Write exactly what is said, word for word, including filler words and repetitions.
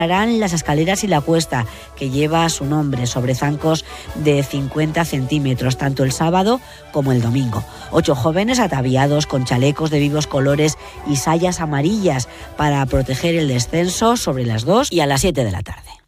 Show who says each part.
Speaker 1: harán las escaleras y la cuesta, que lleva su nombre, sobre zancos de cincuenta centímetros, tanto el sábado como el domingo. Ocho jóvenes ataviados con chalecos de vivos colores y sayas amarillas para proteger el descenso sobre las dos y a las siete de la tarde.